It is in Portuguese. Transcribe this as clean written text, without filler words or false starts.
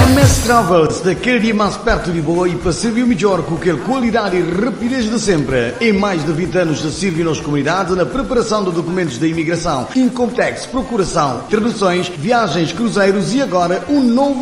MS Travels, daquele dia mais perto de boa e para servir melhor com aquela qualidade e rapidez de sempre. Em mais de 20 anos de servir nas comunidades na preparação de documentos da imigração, Income Tax, procuração, traduções, viagens, cruzeiros e agora um novo